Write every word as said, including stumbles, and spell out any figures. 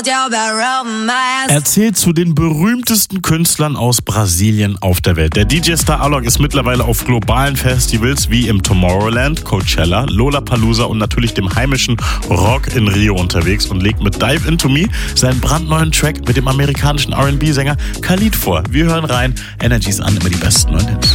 Er zählt zu den berühmtesten Künstlern aus Brasilien auf der Welt. Der D J-Star Alok ist mittlerweile auf globalen Festivals wie im Tomorrowland, Coachella, Lollapalooza und natürlich dem heimischen Rock in Rio unterwegs und legt mit Dive Into Me seinen brandneuen Track mit dem amerikanischen R and B-Sänger Khalid vor. Wir hören rein. Energies an, immer die besten neuen Hits.